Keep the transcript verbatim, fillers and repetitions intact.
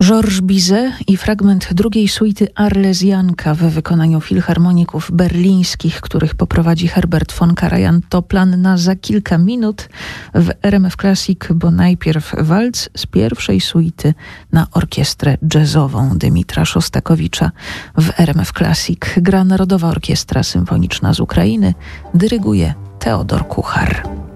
Georges Bizet i fragment drugiej suity Arlezjanka w wykonaniu filharmoników berlińskich, których poprowadzi Herbert von Karajan, to plan na za kilka minut w R M F Classic, bo najpierw walc z pierwszej suity na orkiestrę jazzową Dymitra Szostakowicza. W R M F Classic gra Narodowa Orkiestra Symfoniczna z Ukrainy, dyryguje Teodor Kuchar.